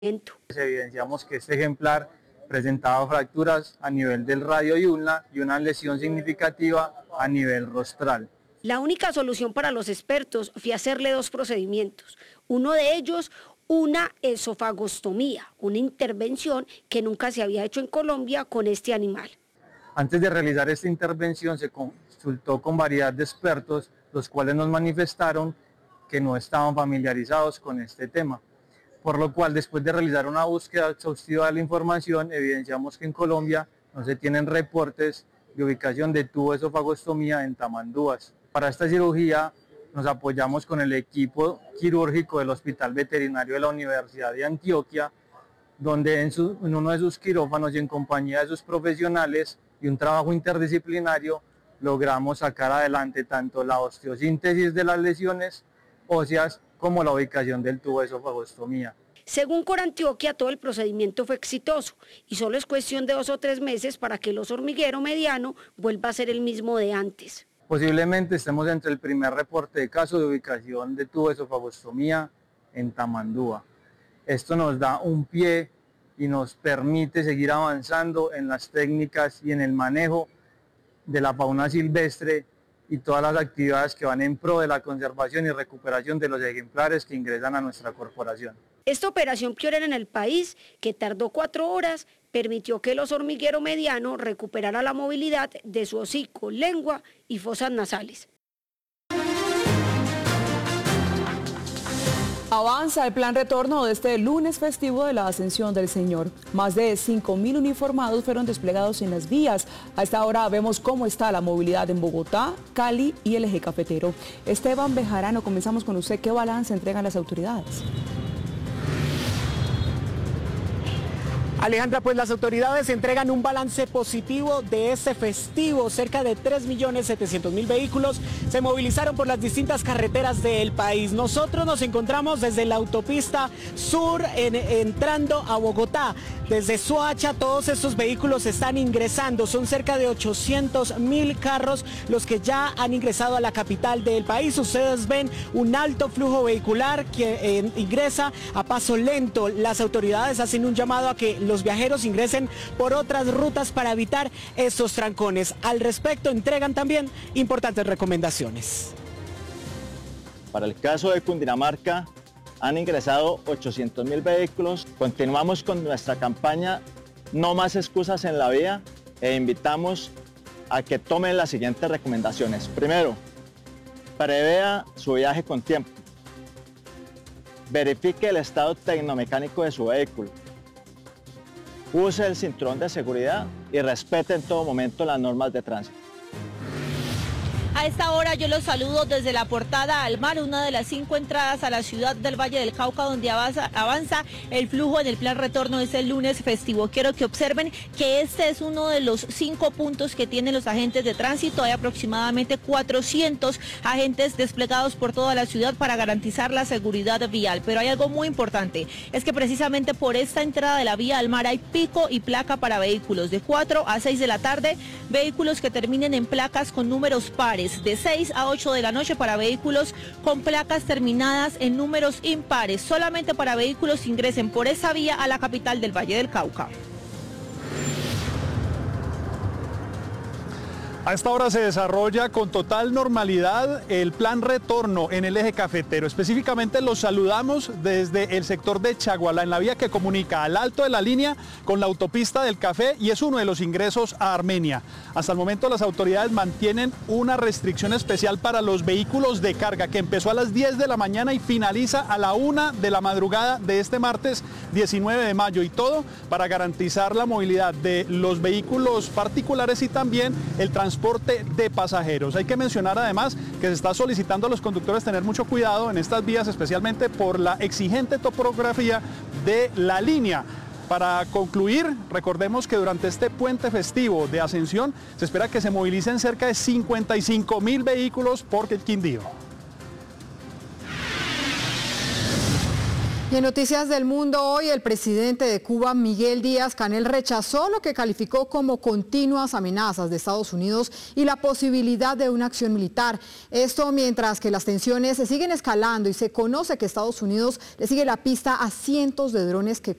Evidenciamos que este ejemplar presentaba fracturas a nivel del radio y ulna y una lesión significativa a nivel rostral. La única solución para los expertos fue hacerle 2 procedimientos. Uno de ellos, una esofagostomía, una intervención que nunca se había hecho en Colombia con este animal. Antes de realizar esta intervención se consultó con variedad de expertos, los cuales nos manifestaron que no estaban familiarizados con este tema. Por lo cual, después de realizar una búsqueda exhaustiva de la información, evidenciamos que en Colombia no se tienen reportes de ubicación de tubo de esofagostomía en Tamandúas. Para esta cirugía nos apoyamos con el equipo quirúrgico del Hospital Veterinario de la Universidad de Antioquia, donde en uno de sus quirófanos y en compañía de sus profesionales y un trabajo interdisciplinario logramos sacar adelante tanto la osteosíntesis de las lesiones óseas como la ubicación del tubo de esofagostomía. Según Corantioquia, todo el procedimiento fue exitoso y solo es cuestión de 2 o 3 meses para que el oso hormiguero mediano vuelva a ser el mismo de antes. Posiblemente estemos entre el primer reporte de caso de ubicación de tubo de esofagostomía en Tamandúa. Esto nos da un pie y nos permite seguir avanzando en las técnicas y en el manejo de la fauna silvestre y todas las actividades que van en pro de la conservación y recuperación de los ejemplares que ingresan a nuestra corporación. Esta operación pionera en el país, que tardó 4 horas, permitió que el oso hormiguero mediano recuperara la movilidad de su hocico, lengua y fosas nasales. Avanza el plan retorno de este lunes festivo de la Ascensión del Señor. Más de 5.000 uniformados fueron desplegados en las vías. A esta hora vemos cómo está la movilidad en Bogotá, Cali y el eje cafetero. Esteban Bejarano, comenzamos con usted. ¿Qué balance entregan las autoridades? Alejandra, pues las autoridades entregan un balance positivo de este festivo. Cerca de 3.700.000 vehículos se movilizaron por las distintas carreteras del país. Nosotros nos encontramos desde la autopista sur entrando a Bogotá. Desde Soacha todos estos vehículos están ingresando. Son cerca de 800.000 carros los que ya han ingresado a la capital del país. Ustedes ven un alto flujo vehicular que ingresa a paso lento. Las autoridades hacen un llamado a que los viajeros ingresen por otras rutas para evitar estos trancones. Al respecto, entregan también importantes recomendaciones. Para el caso de Cundinamarca, han ingresado 800.000 vehículos. Continuamos con nuestra campaña No más excusas en la vía e invitamos a que tomen las siguientes recomendaciones. Primero, prevea su viaje con tiempo. Verifique el estado tecnomecánico de su vehículo. Use el cinturón de seguridad y respete en todo momento las normas de tránsito. A esta hora yo los saludo desde la Portada al Mar, una de las 5 entradas a la ciudad del Valle del Cauca, donde avanza el flujo en el plan retorno de este lunes festivo. Quiero que observen que este es uno de los 5 puntos que tienen los agentes de tránsito. Hay aproximadamente 400 agentes desplegados por toda la ciudad para garantizar la seguridad vial. Pero hay algo muy importante, es que precisamente por esta entrada de la vía al mar hay pico y placa para vehículos. De 4 a 6 de la tarde, vehículos que terminen en placas con números pares. De 6 a 8 de la noche para vehículos con placas terminadas en números impares. Solamente para vehículos que ingresen por esa vía a la capital del Valle del Cauca. A esta hora se desarrolla con total normalidad el plan retorno en el eje cafetero. Específicamente los saludamos desde el sector de Chagualá, en la vía que comunica al alto de la línea con la autopista del Café y es uno de los ingresos a Armenia. Hasta el momento las autoridades mantienen una restricción especial para los vehículos de carga que empezó a las 10 de la mañana y finaliza a la 1 de la madrugada de este martes 19 de mayo y todo para garantizar la movilidad de los vehículos particulares y también el transporte de pasajeros. Hay que mencionar además que se está solicitando a los conductores tener mucho cuidado en estas vías, especialmente por la exigente topografía de la línea. Para concluir, recordemos que durante este puente festivo de Ascensión se espera que se movilicen cerca de 55.000 vehículos por el Quindío. Y en Noticias del Mundo hoy, el presidente de Cuba, Miguel Díaz-Canel, rechazó lo que calificó como continuas amenazas de Estados Unidos y la posibilidad de una acción militar. Esto mientras que las tensiones se siguen escalando y se conoce que Estados Unidos le sigue la pista a cientos de drones que